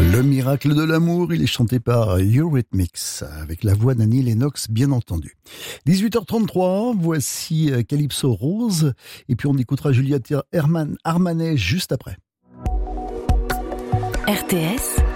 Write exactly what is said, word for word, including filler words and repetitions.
Le miracle de l'amour, il est chanté par Eurythmics, avec la voix d'Annie Lennox, bien entendu. dix-huit heures trente-trois, voici Calypso Rose, et puis on écoutera Juliette Herman, Armanet juste après. R T S